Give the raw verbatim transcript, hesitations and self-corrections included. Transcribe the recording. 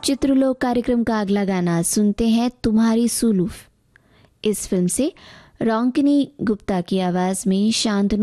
चित्रलोक कार्यक्रम का अगला गाना सुनते हैं तुम्हारी सुलूफ। इस फिल्म से रोंकिनी गुप्ता की आवाज में शांतनु